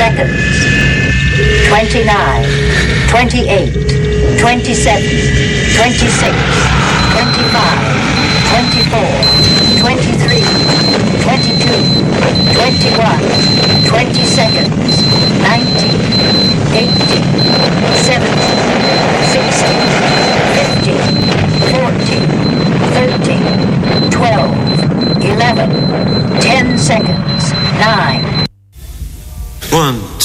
seconds. 29, 28, 27, 26, 25, 24, 23, 22, 21, 20 seconds, 19, 18, 17, 16, 15, 14, 13, 12, 11, 10 seconds, 9. 1,